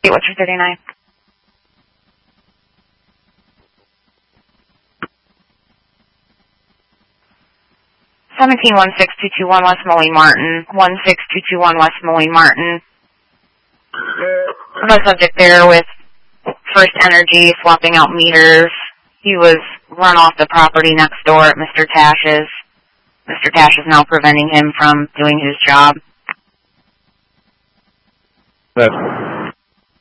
What's your 39? (17-16-221) West Moline Martin. 16221 West Moline Martin. The subject there with First Energy swapping out meters. He was run off the property next door at Mr. Tash's. Mr. Tash is now preventing him from doing his job. That's